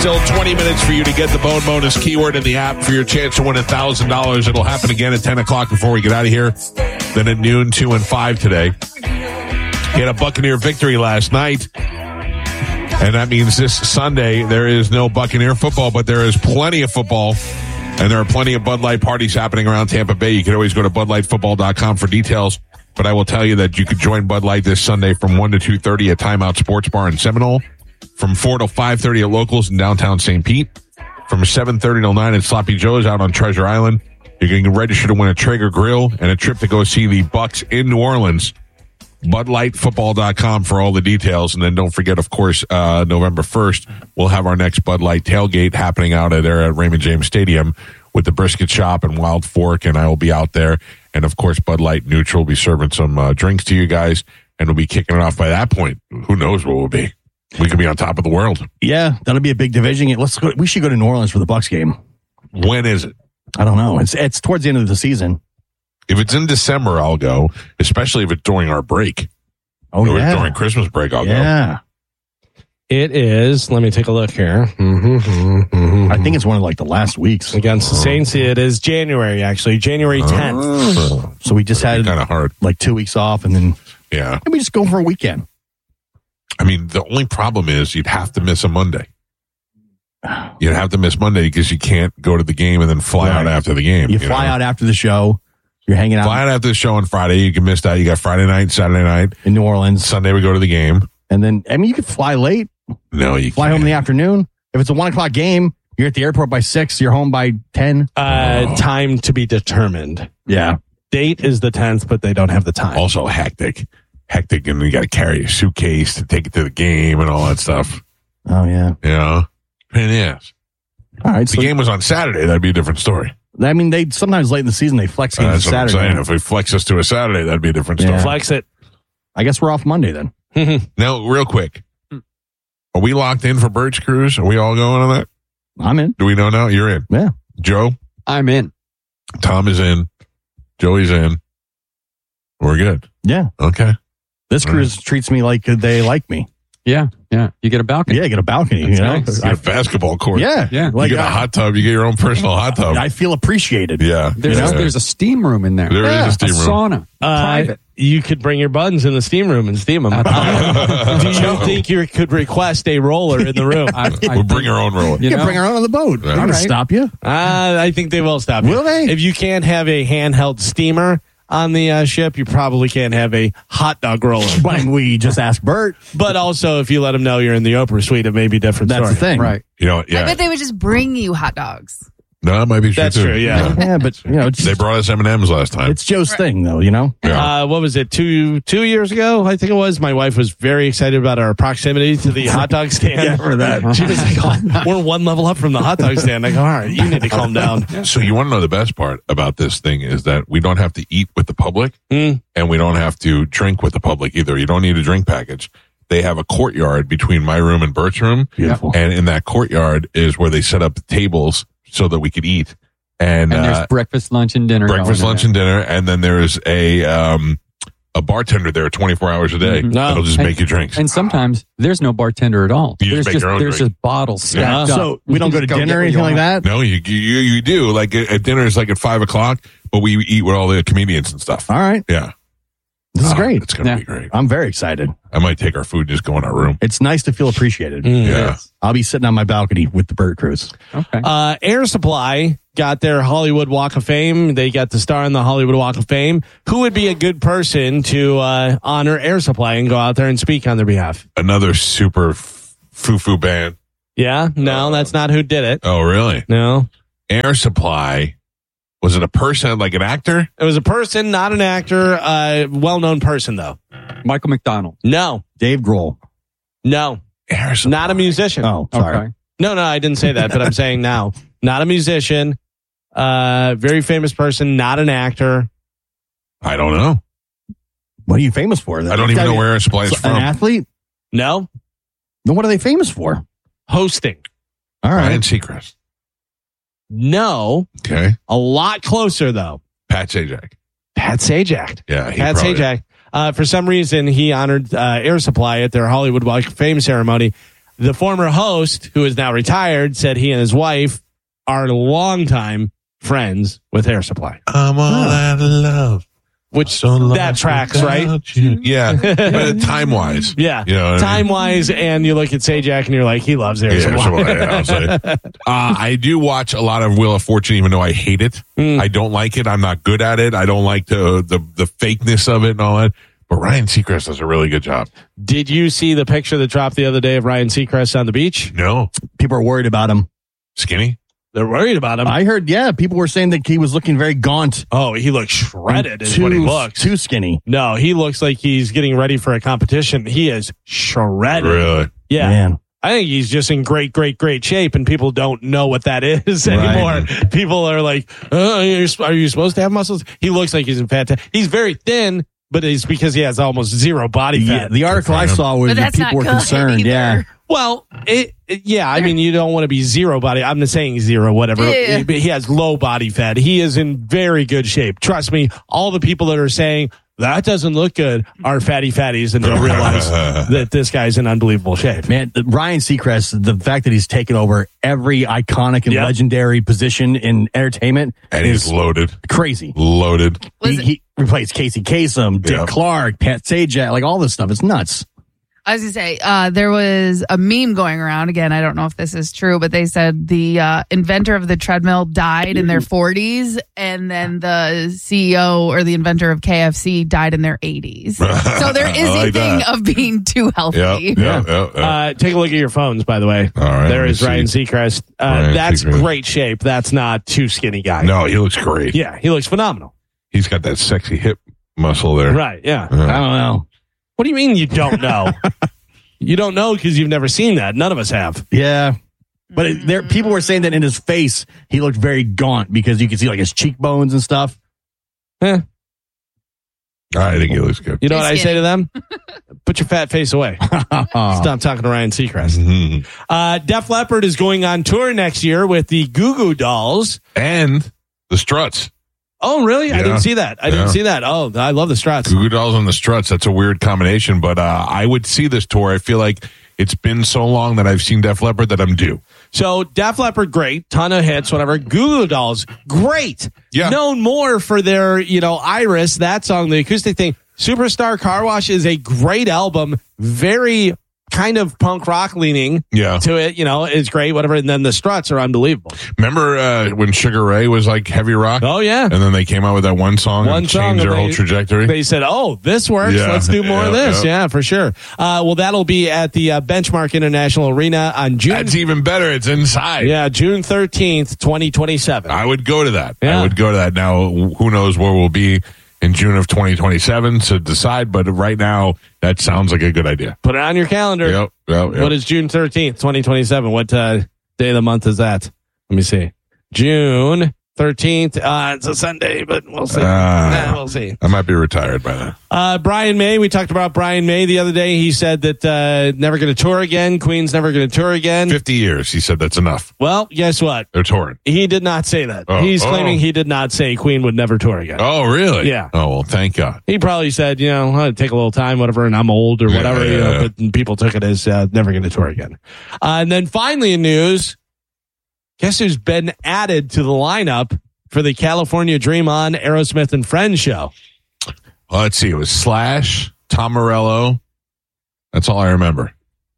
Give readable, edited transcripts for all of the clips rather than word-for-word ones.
Still 20 minutes for you to get the Bone Bonus keyword in the app for your chance to win $1,000. It'll happen again at 10 o'clock before we get out of here. Then at noon, 2 and 5 today. He had a Buccaneer victory last night. And that means this Sunday there is no Buccaneer football, but there is plenty of football. And there are plenty of Bud Light parties happening around Tampa Bay. You can always go to BudLightFootball.com for details. But I will tell you that you could join Bud Light this Sunday from 1 to 2:30 at Timeout Sports Bar in Seminole. From 4 to 5:30 at Locals in downtown St. Pete. From 7:30 till 9 at Sloppy Joe's out on Treasure Island. You can register to win a Traeger grill and a trip to go see the Bucs in New Orleans. BudLightFootball.com for all the details. And then don't forget, of course, November 1st, we'll have our next Bud Light tailgate happening out there at Raymond James Stadium with the Brisket Shop and Wild Fork, and I will be out there. And, of course, Bud Light Neutral will be serving some drinks to you guys, and we'll be kicking it off by that point. Who knows what we'll be. We could be on top of the world. Yeah, that'll be a big division. Let's go. We should go to New Orleans for the Bucs game. When is it? I don't know. It's towards the end of the season. If it's in December, I'll go, especially if it's during our break. Oh, yeah. During Christmas break, I'll go. Yeah. It is. Let me take a look here. I think it's one of the last weeks. Against the Saints, it is January, actually. January 10th. So we just had kind of hard. 2 weeks off, and then we just go for a weekend. I mean, the only problem is you'd have to miss a Monday. You'd have to miss Monday because you can't go to the game and then fly out after the game. You fly out after the show. You're hanging out. Fly out after the show on Friday. You can miss that. You got Friday night, Saturday night. In New Orleans. Sunday we go to the game. And then, you could fly late. No, you fly home in the afternoon. If it's a 1 o'clock game, you're at the airport by 6. You're home by 10. Time to be determined. Yeah. Date is the 10th, but they don't have the time. Also hectic, and you got to carry a suitcase to take it to the game and all that stuff. Oh yeah. Yeah. Pain in the ass. All right. If the game was on Saturday, that'd be a different story. I mean, they sometimes late in the season they flex games to Saturday. What I'm saying. If we flex us to a Saturday, that'd be a different story. Flex it. I guess we're off Monday then. Now, real quick, are we locked in for Bird's Cruise? Are we all going on that? I'm in. Do we know now? You're in. Yeah. Joe? I'm in. Tom is in. Joey's in. We're good. Yeah. Okay. This cruise treats me like they like me. Yeah. You get a balcony. Yeah, you get a balcony. That's you know, nice. You get a basketball court. Yeah. You get a hot tub. You get your own personal hot tub. I feel appreciated. Yeah. There's a steam room in there. There is a steam room. Sauna. Private. You could bring your buns in the steam room and steam them. Do you think you could request a roller in the room? We'll bring our own roller. You can bring our own on the boat. They're going to stop you. I think they will stop you. Will they? If you can't have a handheld steamer on the ship, you probably can't have a hot dog roller. But we just ask Bert. But also, if you let them know you're in the Oprah suite, it may be different. That's the thing. Right. You know, I bet they would just bring you hot dogs. No, that might be true. That's too. true, yeah. Yeah, but They brought us M&Ms last time. It's Joe's thing, though. You know. Yeah. What was it? Two years ago, I think it was. My wife was very excited about our proximity to the hot dog stand. Yeah, for that. She was like, "Oh, we're one level up from the hot dog stand." I go, "All right, you need to calm down." So you want to know the best part about this thing is that we don't have to eat with the public, and we don't have to drink with the public either. You don't need a drink package. They have a courtyard between my room and Bert's room. Beautiful. And in that courtyard is where they set up the tables so that we could eat. And there's breakfast, lunch, and dinner. Breakfast, lunch, and dinner. And then there's a bartender there 24 hours a day. That'll just make you drinks. And sometimes there's no bartender at all. You just make your own There's drink. just bottles stacked up. So we don't go to Just dinner or get anything what like you that? No, you do. Like at dinner is like at 5 o'clock, but we eat with all the comedians and stuff. All right. Yeah. This is great. It's going to be great. I'm very excited. I might take our food and just go in our room. It's nice to feel appreciated. Yeah. I'll be sitting on my balcony with the Bird Cruise. Okay. Air Supply got their Hollywood Walk of Fame. They got to star in the Hollywood Walk of Fame. Who would be a good person to honor Air Supply and go out there and speak on their behalf? Another super foo-foo band. Yeah? No, that's not who did it. Oh, really? No. Air Supply. Was it a person, like an actor? It was a person, not an actor. Well-known person, though. Michael McDonald. No. Dave Grohl. No. Air Supply. Not a musician. Oh, sorry. Okay. No, I didn't say that, but I'm saying now. Not a musician. Very famous person, not an actor. I don't know. What are you famous for? I don't even know where Air Supply is An from. athlete? No. Then what are they famous for? Hosting. All right. Ryan Seacrest. No. Okay. A lot closer, though. Pat Sajak. Pat Sajak. Yeah. Pat Sajak. For some reason, he honored Air Supply at their Hollywood Walk of Fame ceremony. the former host, who is now retired, said he and his wife are longtime friends with Air Supply. I'm all out of love. Which So that tracks, right? You. Yeah, but time wise. Yeah. You know what I mean? Time wise, and you look at Sajak and you're like, he loves Air Supply. I do watch a lot of Wheel of Fortune, even though I hate it. I don't like it. I'm not good at it. I don't like the fakeness of it and all that. But Ryan Seacrest does a really good job. Did you see the picture that dropped the other day of Ryan Seacrest on the beach? No. People are worried about him. Skinny? They're worried about him. I heard, people were saying that he was looking very gaunt. Oh, he looks shredded is what he looks. Too skinny. No, he looks like he's getting ready for a competition. He is shredded. Really? Yeah. Man. I think he's just in great shape, and people don't know what that is anymore. People are like, are you supposed to have muscles? He looks like he's in fat. He's very thin, but it's because he has almost zero body fat. Yeah, the article I saw was But that that's people were not good concerned. either. Yeah. Well, I mean, you don't want to be zero body. I'm not saying zero, whatever. Yeah. He has low body fat. He is in very good shape. Trust me, all the people that are saying that doesn't look good are fatties and don't realize that this guy's in unbelievable shape. Man, Ryan Seacrest, the fact that he's taken over every iconic and legendary position in entertainment And is he's loaded. crazy. Loaded. He replaced Casey Kasem, Dick Clark, Pat Sajak, like all this stuff. It's nuts. I was going to say, there was a meme going around. Again, I don't know if this is true, but they said the inventor of the treadmill died in their 40s, and then the CEO or the inventor of KFC died in their 80s. So there is I like a thing that. of being too healthy. Yeah. Take a look at your phones, by the way. All right, There let me is Ryan see. Seacrest. Ryan That's Seacrest. great shape. That's not too skinny guy. No, he looks great. Yeah, he looks phenomenal. He's got that sexy hip muscle there. Right, yeah. I don't know. What do you mean you don't know? You don't know because you've never seen that. None of us have. Yeah. But people were saying that in his face, he looked very gaunt because you could see like his cheekbones and stuff. Eh. I think he looks good. You know Too what I say skinny. to them? Put your fat face away. Stop talking to Ryan Seacrest. Mhm. Def Leppard is going on tour next year with the Goo Goo Dolls. And the Struts. Oh, really? I Yeah. didn't see that. I didn't Yeah. see that. Oh, I love the Struts. Goo Goo Dolls and the Struts. That's a weird combination, but I would see this tour. I feel like it's been so long that I've seen Def Leppard that I'm due. So Def Leppard, great, ton of hits, whatever. Goo Goo Dolls, great. Yeah. Known more for their, Iris, that song, the acoustic thing. Superstar Car Wash is a great album, very kind of punk rock leaning Yeah. to it. It's great, whatever. And then the Struts are unbelievable. Remember when Sugar Ray was like heavy rock? Oh yeah. And then they came out with that one song and changed their whole trajectory. They said, "Oh, this works. Yeah. Let's do more of Yeah, this." yeah. Yeah, for sure. Well, that'll be at the Benchmark International Arena on June. That's even better. It's inside. Yeah, June 13th, 2027. I would go to that. Yeah. I would go to that. Now, who knows where we'll be in June of 2027 to decide, but right now, that sounds like a good idea. Put it on your calendar. Yep. What is June 13th, 2027? What day of the month is that? Let me see. June 13th. It's a Sunday, but we'll see. We'll see. I might be retired by then. Brian May, we talked about Brian May the other day. He said that never going to tour again. Queen's never going to tour again. 50 years. He said that's enough. Well, guess what? They're touring. He did not say that. Oh, He's oh. claiming he did not say Queen would never tour again. Oh, really? Yeah. Oh, well, thank God. He probably said, I'd take a little time, whatever, and I'm old or Yeah, whatever, yeah. but people took it as never going to tour again. And then finally in news, guess who's been added to the lineup for the California Dream On Aerosmith and Friends show? Well, let's see. It was Slash, Tom Morello. That's all I remember.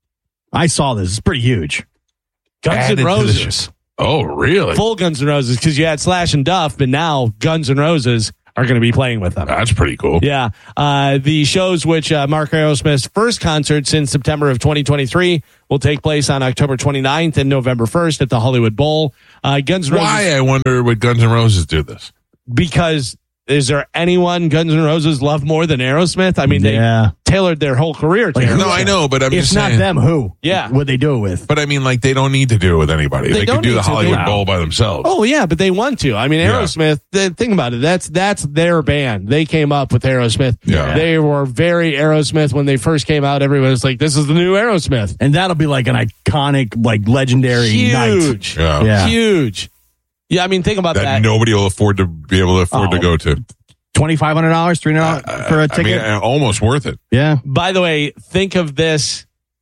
I saw this. It's pretty huge. Guns Added N' to the Roses. show. Oh, really? Full Guns N' Roses, because you had Slash and Duff, but now Guns N' Roses are going to be playing with them. That's pretty cool. Yeah. The shows which mark Aerosmith's first concert since September of 2023 will take place on October 29th and November 1st at the Hollywood Bowl. Guns N' Roses. Why, I wonder, would Guns N' Roses do this? Because is there anyone Guns N' Roses love more than Aerosmith? I mean, they tailored their whole career to Aerosmith. No, I know, but I'm If just not saying. them, who? Yeah. Would they do it with? But I mean, like, they don't need to do it with anybody. They They don't could do need the to. Hollywood They- Bowl by themselves. Oh yeah, but they want to. I mean, Yeah. Aerosmith. Think about it. That's their band. They came up with Aerosmith. Yeah. They were very Aerosmith when they first came out. Everyone was like, "This is the new Aerosmith." And that'll be like an iconic, like legendary night. Huge. Yeah. Yeah. Huge. Yeah, I mean, think about That that. nobody will afford to be able to afford to go to. $2,500, $300 for a ticket. I mean, almost worth it. Yeah. By the way, think of this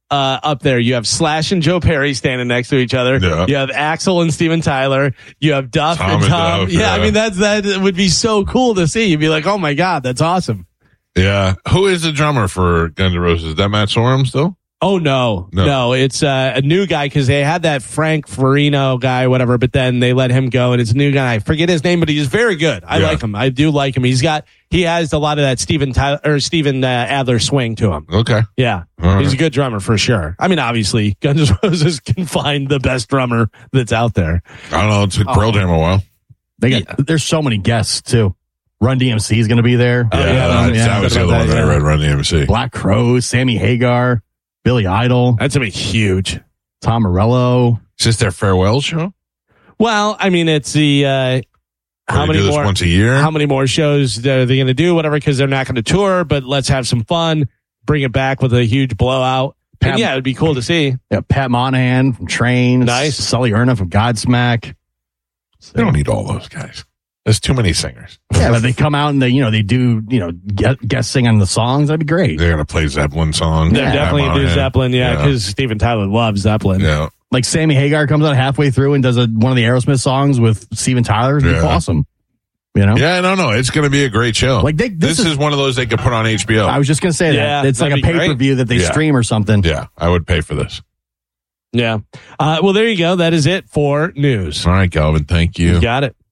up there. You have Slash and Joe Perry standing next to each other. Yeah. You have Axel and Steven Tyler. You have Duff Tom and and Tom. Duff, yeah, yeah. I mean that would be so cool to see. You'd be like, oh my God, that's awesome. Yeah. Who is the drummer for Guns N' Roses? Is that Matt Sorum still? Oh no, it's a new guy because they had that Frank Farino guy, whatever, but then they let him go, and it's a new guy. I forget his name, but he's very good. I like him. I do like him. He has a lot of that Steven Adler swing to him. Okay. Yeah, All he's a right. good drummer for sure. I mean, obviously, Guns N' Roses can find the best drummer that's out there. I don't know. It took Pearl Jam a while. There's so many guests too. Run DMC is going to be there. That was the other one that I read, Run DMC. Black Crowes, Sammy Hagar, Billy Idol, That's gonna be huge. Tom Morello. Is this their farewell show? Well, I mean, it's the how They many do this more? once a year? How many more shows are they going to do? Whatever, because they're not going to tour. But let's have some fun. Bring it back with a huge blowout. And yeah, it'd be cool to see. Yeah, Pat Monahan from Train. Nice. Sully Erna from Godsmack. They don't need all those guys. There's too many singers. Yeah, but they come out and they do guest sing on the songs. That'd be great. They're going to play Zeppelin songs. They're definitely Monahan. do Zeppelin, yeah, because Steven Tyler loves Zeppelin. Yeah. Like Sammy Hagar comes out halfway through and does one of the Aerosmith songs with Steven Tyler. It'd be Yeah. awesome. You know? Yeah, no. It's going to be a great show. Like this is one of those they could put on HBO. I was just gonna say Yeah, that it's like a that'd be pay-per-view that they Yeah. stream or something. Yeah, I would pay for this. Yeah. Well, there you go. That is it for news. All right, Calvin. Thank you. You got it.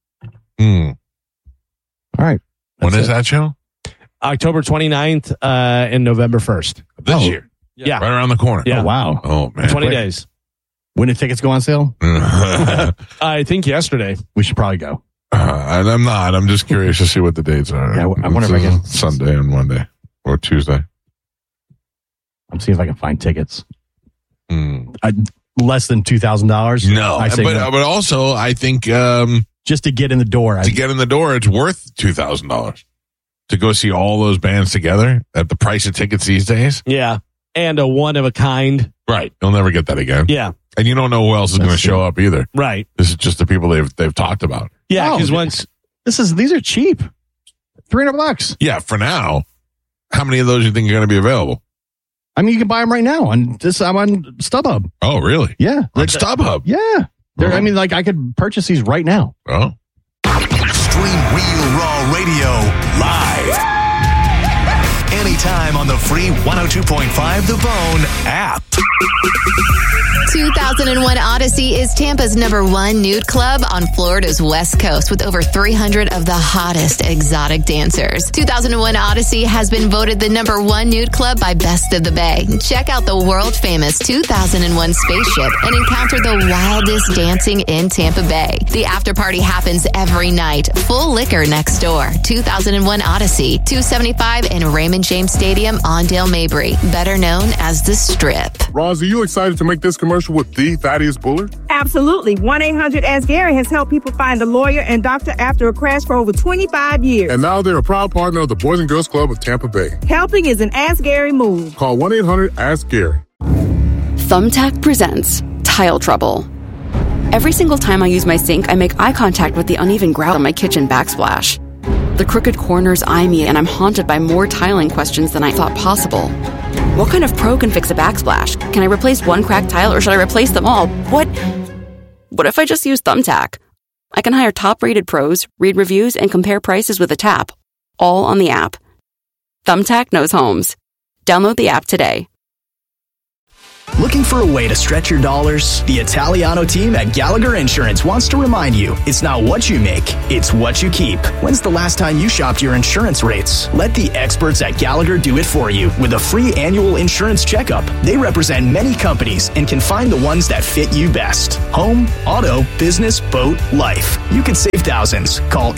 All right. When That's is it. that show? October 29th and November 1st. This year. Yeah. Right around the corner. Yeah. Oh, wow. Oh, man. 20 days. When did tickets go on sale? I think yesterday. We should probably go. And I'm not. I'm just curious to see what the dates are. Yeah, I wonder if I can- Sunday and Monday or Tuesday. I'm seeing if I can find tickets. Hmm. Less than $2,000. No, I say no. but also I think Just to get in the door. to get in the door, it's worth $2,000 to go see all those bands together at the price of tickets these days. Yeah. And a one of a kind. Right, you'll never get that again. Yeah. And you don't know who else is going to show up either. Right. This is just the people they've talked about. Yeah. Oh, Because once. These are cheap. $300. Yeah, for now. How many of those do you think are going to be available? I mean, you can buy them right now I'm on StubHub. Oh, really? Yeah. On StubHub? Yeah. I mean, like I could purchase these right now. Oh. Stream Real Raw Radio live. Anytime on the free 102.5 The Bone app. 2001 Odyssey is Tampa's #1 nude club on Florida's West Coast with over 300 of the hottest exotic dancers. 2001 Odyssey has been voted the #1 nude club by Best of the Bay. Check out the world-famous 2001 spaceship and encounter the wildest dancing in Tampa Bay. The after party happens every night. Full liquor next door. 2001 Odyssey, 275 in Raymond James Stadium on Dale Mabry, better known as The Strip. Roz, are you excited to make this commercial with the Thaddeus Bullard? Absolutely. 1-800-ASK-GARY has helped people find a lawyer and doctor after a crash for over 25 years. And now they're a proud partner of the Boys and Girls Club of Tampa Bay. Helping is an Ask Gary move. Call 1-800-ASK-GARY. Thumbtack presents Tile Trouble. Every single time I use my sink, I make eye contact with the uneven grout on my kitchen backsplash. The crooked corners eye me, and I'm haunted by more tiling questions than I thought possible. What kind of pro can fix a backsplash? Can I replace one cracked tile, or should I replace them all? What if I just use Thumbtack? I can hire top-rated pros, read reviews, and compare prices with a tap, all on the app. Thumbtack knows homes. Download the app today. Looking for a way to stretch your dollars? The Italiano team at Gallagher Insurance wants to remind you, it's not what you make, it's what you keep. When's the last time you shopped your insurance rates? Let the experts at Gallagher do it for you with a free annual insurance checkup. They represent many companies and can find the ones that fit you best. Home, auto, business, boat, life. You could save thousands. Call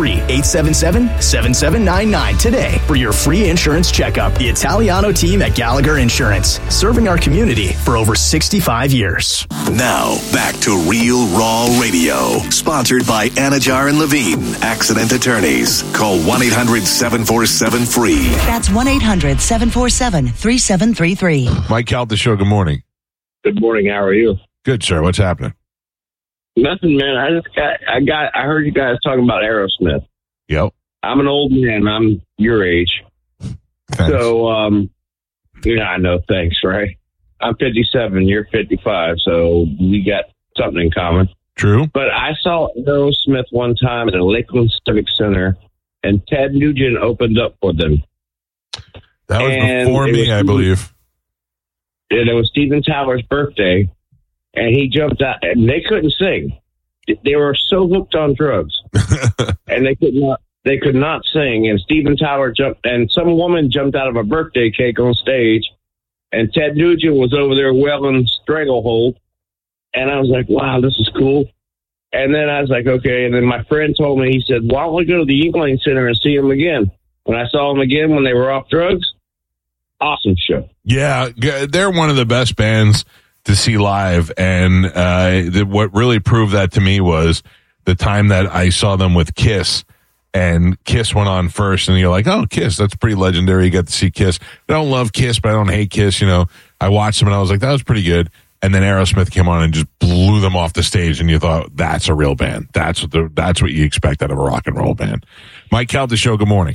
813-877-7799 today for your free insurance checkup. The Italiano team at Gallagher Insurance, serving our community for over 65 years. Now, back to Real Raw Radio. Sponsored by Anajar and Levine, accident attorneys. Call 1-800-747-FREE. That's 1-800-747-3733. Mike Cal, the show. Good morning. Good morning. How are you? Good, sir. What's happening? Nothing, man. I heard you guys talking about Aerosmith. Yep. I'm an old man. I'm your age. Thanks. So, I know. Thanks, right? I'm 57. You're 55, so we got something in common. True. But I saw Aerosmith one time at the Lakeland Civic Center, and Ted Nugent opened up for them. That was before me, I believe. And it was Steven Tyler's birthday, and he jumped out, and they couldn't sing. They were so hooked on drugs, and they could not sing. And Steven Tyler jumped, and some woman jumped out of a birthday cake on stage, and Ted Nugent was over there wailing Stranglehold. And I was like, wow, this is cool. And then I was like, okay. And then my friend told me, he said, why don't we go to the Yuengling Center and see them again? When I saw them again when they were off drugs, awesome show. Yeah, they're one of the best bands to see live. And what really proved that to me was the time that I saw them with Kiss. And Kiss went on first, and you're like, oh, Kiss, that's pretty legendary. You got to see Kiss. I don't love Kiss, but I don't hate Kiss. You know, I watched them, and I was like, that was pretty good. And then Aerosmith came on and just blew them off the stage, and you thought, that's a real band. That's what you expect out of a rock and roll band. Mike Calta Show, good morning.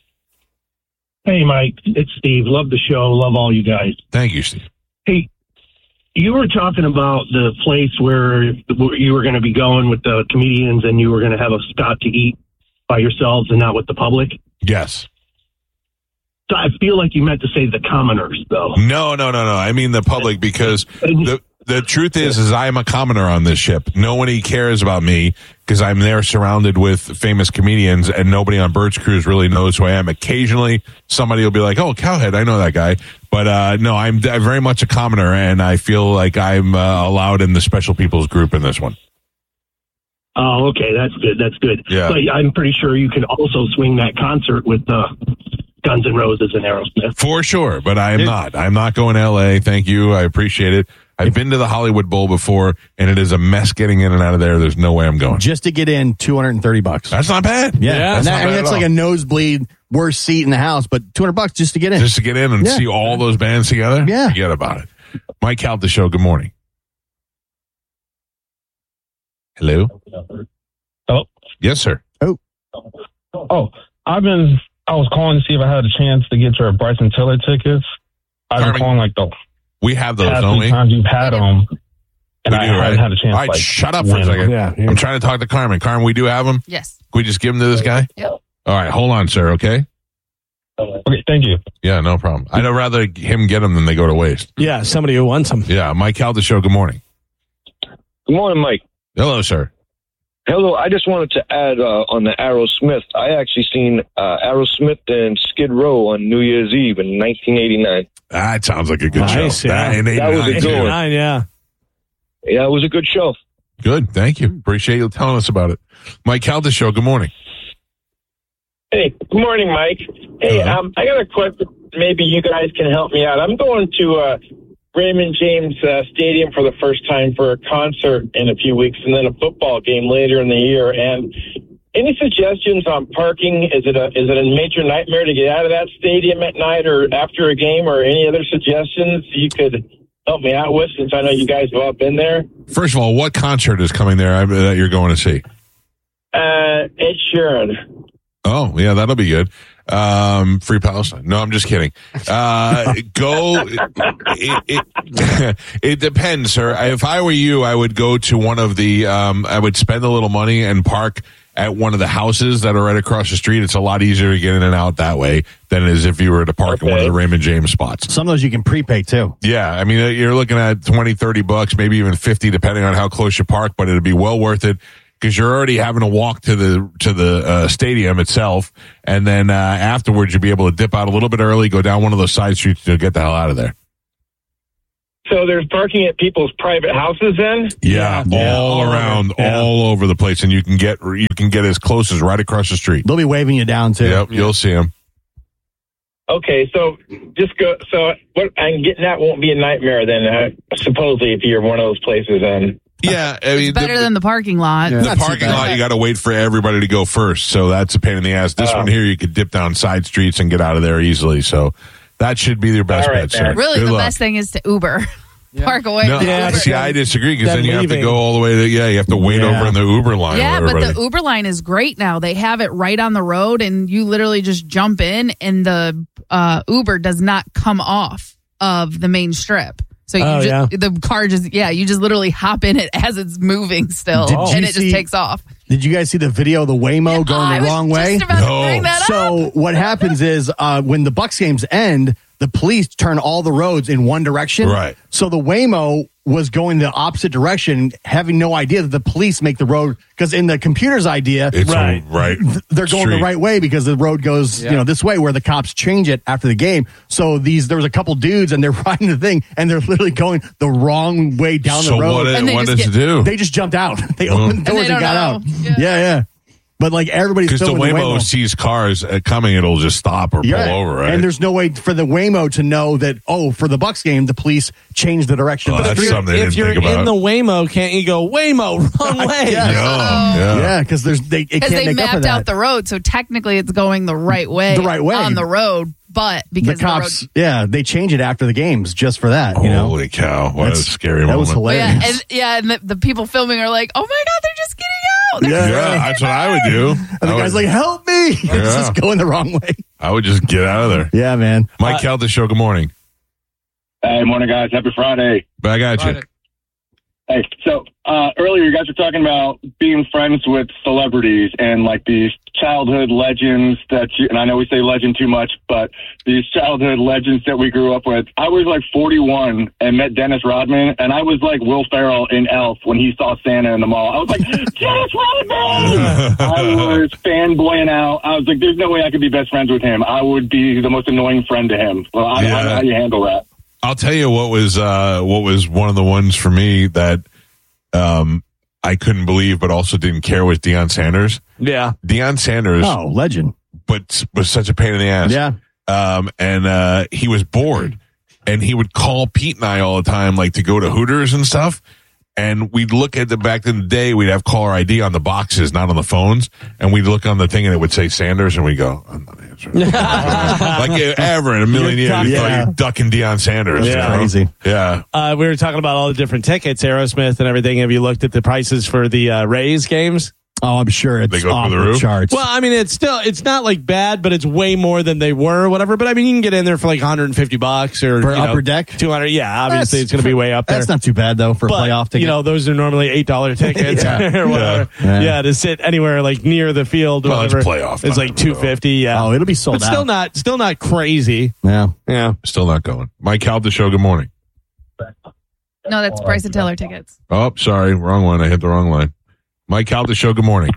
Hey, Mike, it's Steve. Love the show. Love all you guys. Thank you, Steve. Hey, you were talking about the place where you were going to be going with the comedians, and you were going to have a spot to eat by yourselves and not with the public. Yes. So I feel like you meant to say the commoners, though. No. I mean the public, because the truth is I am a commoner on this ship. Nobody cares about me because I'm there surrounded with famous comedians, and nobody on Bird's Cruise really knows who I am. Occasionally, somebody will be like, oh, Cowhead, I know that guy. But no, I'm very much a commoner, and I feel like I'm allowed in the special people's group in this one. Oh, okay. That's good. That's good. Yeah. But I'm pretty sure you can also swing that concert with Guns N' Roses and Aerosmith. For sure, but I am not. I'm not going to L.A. Thank you. I appreciate it. I've been to the Hollywood Bowl before, and it is a mess getting in and out of there. There's no way I'm going. Just to get in, $230. That's not bad. Yeah. That's like a nosebleed, worst seat in the house, but $200 just to get in. Just to get in and see all those bands together? Yeah. Forget about it. Mike Calta Show, good morning. Hello? Hello? Yes, sir. Oh, I was calling to see if I had a chance to get your Bryson Tiller tickets. I've been calling like we have those, past don't we? times you've had them, and I haven't had a chance. All right, shut up for a second. Yeah. I'm trying to talk to Carmen. Carmen, we do have them? Yes. Can we just give them to this guy? Yep. All right, hold on, sir, okay? Okay, thank you. Yeah, no problem. I'd rather him get them than they go to waste. Yeah, somebody who wants them. Yeah, Mike Calta Show, good morning. Good morning, Mike. Hello, sir. Hello. I just wanted to add on the Aerosmith. I actually seen Aerosmith and Skid Row on New Year's Eve in 1989. That sounds like a good show. Yeah. That was a good one. Yeah, it was a good show. Good. Thank you. Appreciate you telling us about it. Mike Calta Show, good morning. Hey, good morning, Mike. Hey, I got a question. Maybe you guys can help me out. I'm going to Raymond James Stadium for the first time for a concert in a few weeks, and then a football game later in the year. And any suggestions on parking? Is it a major nightmare to get out of that stadium at night or after a game, or any other suggestions you could help me out with, since I know you guys have all been there? First of all, what concert is coming there that you're going to see? Ed Sheeran. Oh, yeah, that'll be good. Free Palestine. No, I'm just kidding. It depends, sir. If I were you, I would go to one of the, I would spend a little money and park at one of the houses that are right across the street. It's a lot easier to get in and out that way than it is if you were to park in one of the Raymond James spots. Some of those you can prepay too. Yeah. I mean, you're looking at $20-$30, maybe even $50, depending on how close you park, but it'd be well worth it, because you're already having to walk to the stadium itself, and then afterwards you'll be able to dip out a little bit early, go down one of those side streets to get the hell out of there. So there's parking at people's private houses then? Yeah, all around, all over the place, and you can get as close as right across the street. They'll be waving you down too. Yep, you'll see them. Okay, so just go. So what I'm getting at won't be a nightmare then, supposedly, if you're one of those places then. Yeah, I mean, Better than the parking lot. The parking lot, you got to wait for everybody to go first, so that's a pain in the ass. This one here, you could dip down side streets and get out of there easily, so that should be your best bet, sir. Really, Good the luck. best thing is to Uber. Park away. No, Uber. see, I disagree, because then you have to go all the way to, you have to wait over in the Uber line. Yeah, with but everybody. the Uber line is great now. They have it right on the road, and you literally just jump in, and the Uber does not come off of the main strip. So you the car you just literally hop in it as it's moving still, and it just takes off. Did you guys see the video of the Waymo going the wrong way? Just about to bring that up. What happens is when the Bucs games end, the police turn all the roads in one direction. Right. So the Waymo was going the opposite direction, having no idea that the police make the road, because in the computer's idea, it's they're going the right way because the road goes this way, where the cops change it after the game. So there was a couple dudes and they're riding the thing and they're literally going the wrong way down the road. What does it do? They just jumped out. They opened the doors and got out. Yeah. But like everybody's because the Waymo sees cars coming, it'll just stop or pull over, right? And there's no way for the Waymo to know that. For the Bucs game, the police changed the direction. But if you're in the Waymo, can't you go Waymo wrong way? Yeah, because they mapped out the road, so technically it's going the right way on the road. But because the cops, they change it after the games just for that. Holy cow! What a scary moment. That was hilarious. And the people filming are like, "Oh my god, they're just getting out!" Yeah, that's what I would do. And the guy's like, "Help me!" It's just going the wrong way. I would just get out of there. Yeah, man. Mike Calta Show. Good morning. Hey, morning, guys. Happy Friday. I got you. Hey, so earlier you guys were talking about being friends with celebrities and like these childhood legends and I know we say legend too much, but these childhood legends that we grew up with. I was like 41 and met Dennis Rodman, and I was like Will Ferrell in Elf when he saw Santa in the mall. I was like, Dennis Rodman! I was fanboying out. I was like, there's no way I could be best friends with him. I would be the most annoying friend to him. Well, I don't know how you handle that. I'll tell you what was one of the ones for me that I couldn't believe, but also didn't care was Deion Sanders. Yeah, Deion Sanders, legend, but was such a pain in the ass. Yeah, and he was bored, and he would call Pete and I all the time, like to go to Hooters and stuff. And we'd look at back in the day, we'd have caller ID on the boxes, not on the phones. And we'd look on the thing and it would say Sanders, and we'd go, I'm not answering. Like ever in a million years, you're ducking Deion Sanders. Yeah, crazy. Yeah. We were talking about all the different tickets, Aerosmith and everything. Have you looked at the prices for the Rays games? Oh, I'm sure it's off the charts. Well, I mean, it's not like bad, but it's way more than they were or whatever. But I mean, you can get in there for like $150 or for upper deck, $200. Yeah, obviously it's going to be way up there. That's not too bad though for a playoff ticket. Those are normally $8 tickets or whatever. Yeah, to sit anywhere like near the field or whatever. It's playoff. It's like $250. Yeah. Oh, it'll be sold out. Still not crazy. Yeah. Still not going. Mike Calta Show. Good morning. No, that's Bryson Tiller tickets. Oh, sorry, wrong one. I hit the wrong line. Mike Calta Show. Good morning.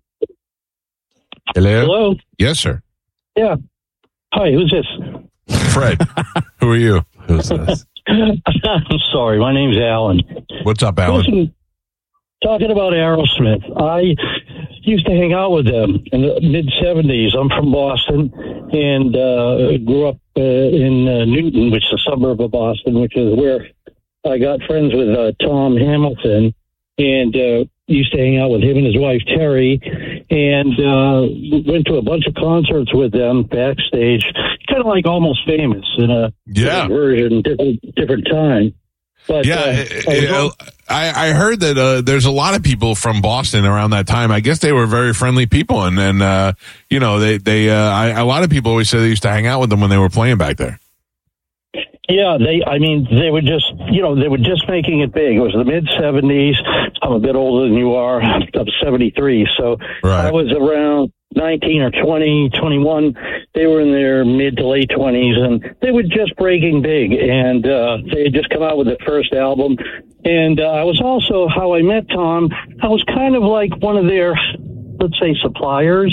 Hello? Yes, sir. Yeah. Hi, who's this? Fred. Who are you? Who's this? I'm sorry, my name's Alan. What's up, Alan? Listen, talking about Aerosmith, I used to hang out with them in the mid-'70s. I'm from Boston and grew up in Newton, which is a suburb of Boston, which is where I got friends with Tom Hamilton, and used to hang out with him and his wife, Terry, and went to a bunch of concerts with them backstage, kind of like Almost Famous in a different version, different time. But I heard that there's a lot of people from Boston around that time. I guess they were very friendly people, and a lot of people always say they used to hang out with them when they were playing back there. Yeah, they were just, they were just making it big. It was the mid-'70s. I'm a bit older than you are. I'm 73, so I was around 19 or 20, 21. They were in their mid to late 20s, and they were just breaking big, and they had just come out with their first album. And I was also, how I met Tom, I was kind of like one of their, let's say, suppliers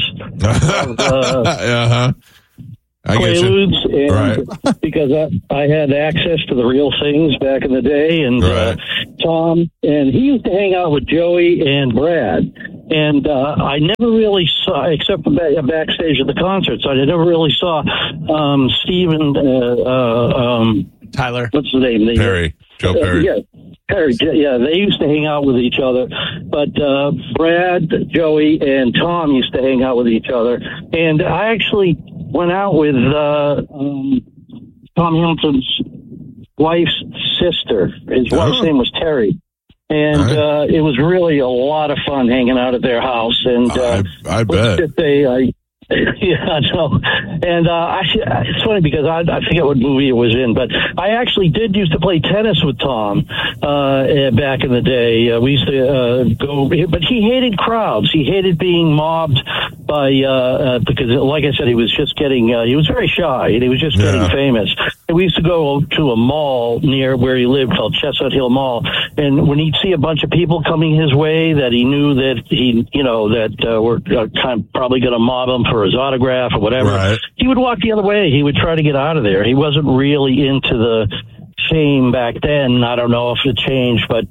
of Quaaludes, and because I had access to the real things back in the day, and Tom, and he used to hang out with Joey and Brad, and I never really saw, except for backstage at the concerts, I never really saw Steve and Tyler. What's his name? Perry. Joe Perry. Perry, they used to hang out with each other, but Brad, Joey, and Tom used to hang out with each other, and I actually went out with Tom Hamilton's wife's sister. His wife's name was Terry, and it was really a lot of fun hanging out at their house. And I bet. Yeah, no. And it's funny because I forget what movie it was in, but I actually did used to play tennis with Tom back in the day. We used to go, but he hated crowds. He hated being mobbed by because, like I said, he was just getting he was very shy and he was just getting famous. And we used to go to a mall near where he lived called Chestnut Hill Mall, and when he'd see a bunch of people coming his way that he knew that were kind of probably going to mob him for his autograph or whatever, he would walk the other way. He would try to get out of there. He wasn't really into the fame back then. I don't know if it changed, but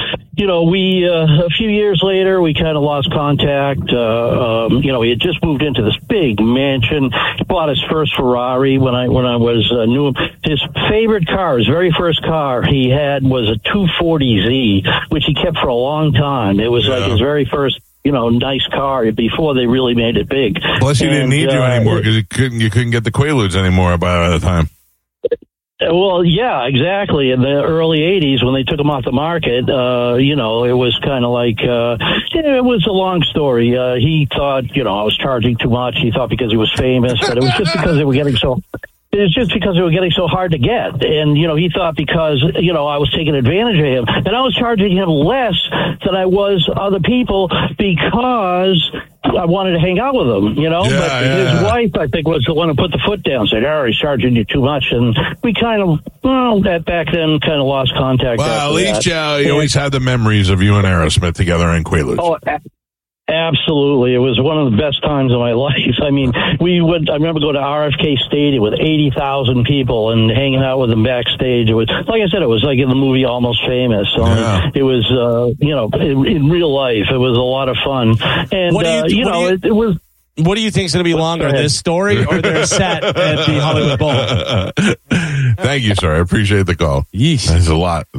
we a few years later we kind of lost contact. He had just moved into this big mansion. He bought his first Ferrari when I was knew him. His favorite car, his very first car he had was a 240Z, which he kept for a long time. It was like his very first nice car before they really made it big. Plus, he didn't need you anymore because you couldn't get the Quaaludes anymore by the time. Well, yeah, exactly. In the early 80s, when they took them off the market, it was kind of like, it was a long story. He thought, I was charging too much. He thought because he was famous, but it was just because they were getting so... It's just because they were getting so hard to get. And, he thought because, I was taking advantage of him. And I was charging him less than I was other people because I wanted to hang out with him, But his wife, I think, was the one who put the foot down, said, he's charging you too much. And we kind of, back then, kind of lost contact. Well, at least you always had the memories of you and Aerosmith together in Quaaludes. Oh, absolutely. It was one of the best times of my life. I mean, I remember going to RFK Stadium with 80,000 people and hanging out with them backstage. It was, like I said, it was like in the movie Almost Famous. So it was, in real life, it was a lot of fun. And, it was... What do you think is going to be longer, this story or their set at the Hollywood Bowl? Thank you, sir. I appreciate the call. Yeesh. That's a lot.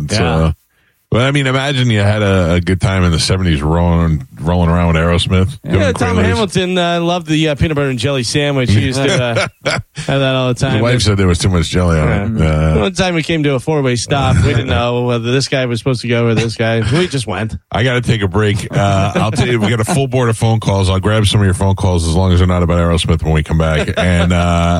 Well, I mean, imagine you had a good time in the 70s rolling around with Aerosmith. Yeah, Tom Hamilton loved the peanut butter and jelly sandwich. He used to have that all the time. His wife said there was too much jelly on it. One time we came to a four-way stop. We didn't know whether this guy was supposed to go or this guy. We just went. I got to take a break. I'll tell you, we got a full board of phone calls. I'll grab some of your phone calls as long as they're not about Aerosmith when we come back. And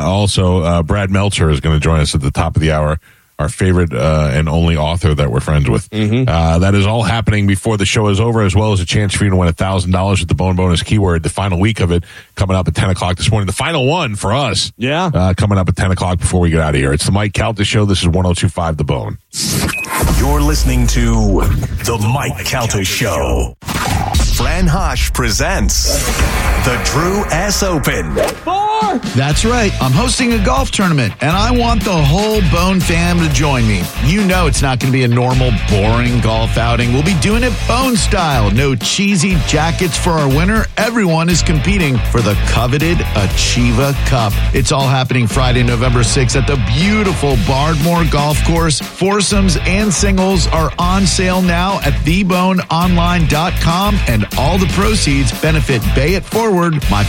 also, Brad Meltzer is going to join us at the top of the hour. Our favorite and only author that we're friends with. That is all happening before the show is over, as well as a chance for you to win $1,000 with the Bone Bonus keyword. The final week of it coming up at 10 o'clock this morning. The final one for us. Coming up at 10 o'clock before we get out of here. It's the Mike Calta Show. This is 102.5 The Bone. You're listening to The Mike Calta Show. Fran Hosh presents the Drew S. Open. That's right. I'm hosting a golf tournament, and I want the whole Bone fam to join me. You know it's not going to be a normal, boring golf outing. We'll be doing it Bone style. No cheesy jackets for our winner. Everyone is competing for the coveted Achieva Cup. It's all happening Friday, November 6th at the beautiful Bardmore Golf Course. Foursomes and singles are on sale now at theboneonline.com, and all the proceeds benefit Bay It Forward, my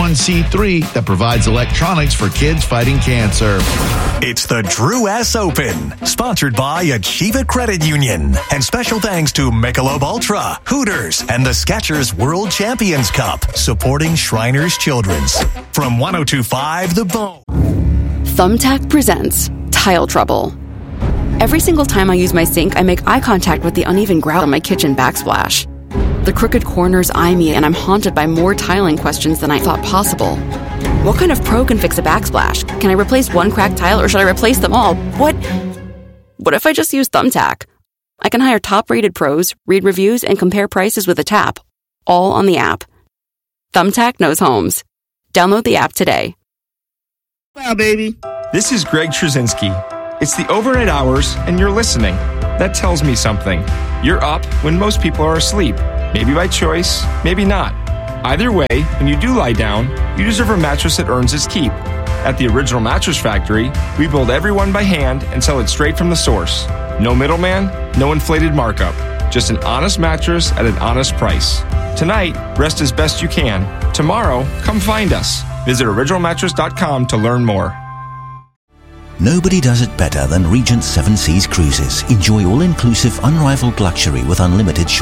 501c3 that provides electronics for kids fighting cancer. It's the Drew S. Open, sponsored by Achieva Credit Union. And special thanks to Michelob Ultra, Hooters, and the Skechers World Champions Cup, supporting Shriners Children's. From 102.5 The Bone. Thumbtack presents Tile Trouble. Every single time I use my sink, I make eye contact with the uneven grout on my kitchen backsplash. The crooked corners eye me, and I'm haunted by more tiling questions than I thought possible. What kind of pro can fix a backsplash? Can I replace one cracked tile, or should I replace them all? What if I just use Thumbtack? I can hire top-rated pros, read reviews, and compare prices with a tap, all on the app. Thumbtack knows homes. Download the app today. Wow, baby. This is Greg Trzynski. It's the overnight hours, and you're listening. That tells me something. You're up when most people are asleep. Maybe by choice, maybe not. Either way, when you do lie down, you deserve a mattress that earns its keep. At the Original Mattress Factory, we build every one by hand and sell it straight from the source. No middleman, no inflated markup. Just an honest mattress at an honest price. Tonight, rest as best you can. Tomorrow, come find us. Visit originalmattress.com to learn more. Nobody does it better than Regent Seven Seas Cruises. Enjoy all-inclusive, unrivaled luxury with unlimited